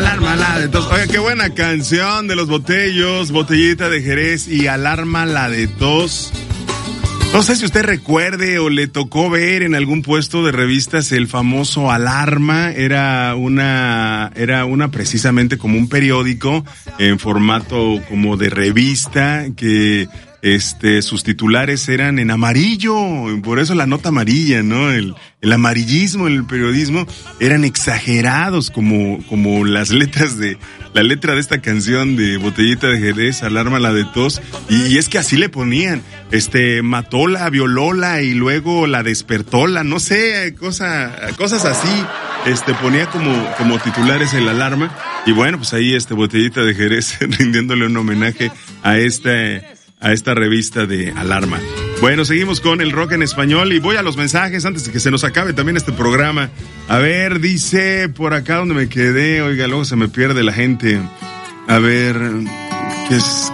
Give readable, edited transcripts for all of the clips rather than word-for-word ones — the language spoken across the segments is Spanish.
Alarma la de tos. Oye, qué buena canción de Los Botellos, Botellita de Jerez y Alarma la de tos. No sé si usted recuerde o le tocó ver en algún puesto de revistas el famoso Alarma. Era una precisamente como un periódico en formato como de revista que sus titulares eran en amarillo, por eso la nota amarilla, ¿no? El amarillismo en el periodismo eran exagerados como la letra de esta canción de Botellita de Jerez, Alarma la de tos, y es que así le ponían, matóla, violóla y luego la despertóla, no sé, cosas así, ponía como titulares el Alarma, y bueno, pues ahí Botellita de Jerez rindiéndole un homenaje a esta revista de Alarma. Bueno, seguimos con el rock en español y voy a los mensajes antes de que se nos acabe también este programa. A ver, dice por acá donde me quedé, oiga, luego se me pierde la gente. A ver, ¿qué es?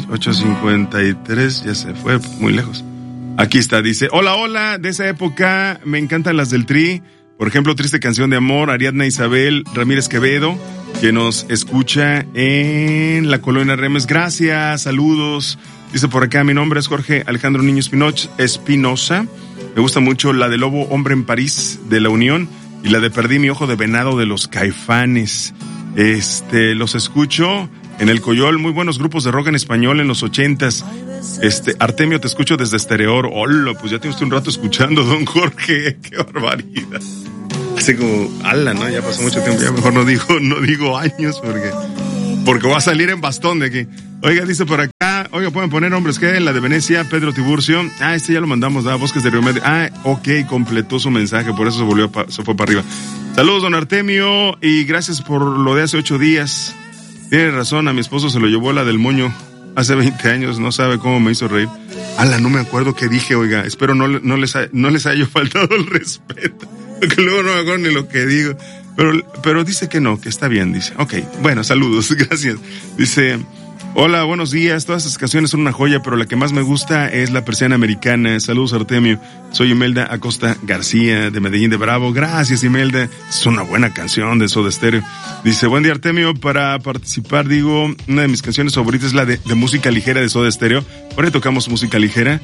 8:53, ya se fue muy lejos. Aquí está, dice, hola, de esa época me encantan las del Tri, por ejemplo, Triste Canción de Amor, Ariadna Isabel Ramírez Quevedo, que nos escucha en la Colonia Remes. Gracias, saludos. Dice por acá, mi nombre es Jorge Alejandro Niño Espinosa. Me gusta mucho la de Lobo Hombre en París de La Unión y la de Perdí mi ojo de venado de los Caifanes. Los escucho en el Coyol, muy buenos grupos de rock en español en los 80s. Artemio, te escucho desde Estereor. Hola, pues ya tienes un rato escuchando, don Jorge. Qué barbaridad. Hace como, ¿no? Ya pasó mucho tiempo, ya mejor no digo años porque voy a salir en bastón de aquí. Oiga, dice por acá, pueden poner nombres, ¿qué? La de Venecia, Pedro Tiburcio. Ya lo mandamos, Bosques de Río Medio. Ok, completó su mensaje, por eso se fue para arriba. Saludos, don Artemio, y gracias por lo de hace 8 días. Tiene razón, a mi esposo se lo llevó la del moño hace 20 años, no sabe cómo me hizo reír. No me acuerdo qué dije, oiga, espero no les haya faltado el respeto, porque luego no me acuerdo ni lo que digo. Pero dice que no, que está bien, dice. Ok, bueno, saludos, gracias. Dice, hola, buenos días, todas estas canciones son una joya, pero la que más me gusta es La Persiana Americana. Saludos, Artemio. Soy Imelda Acosta García, de Medellín de Bravo. Gracias, Imelda. Es una buena canción de Soda Stereo. Dice, buen día, Artemio. Para participar, una de mis canciones favoritas es la de música ligera de Soda Stereo. Ahora tocamos música ligera.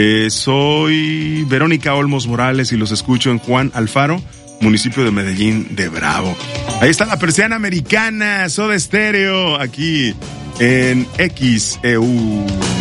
Soy Verónica Olmos Morales y los escucho en Juan Alfaro, municipio de Medellín de Bravo. Ahí está La Persiana Americana, Soda Stereo, aquí en XEU.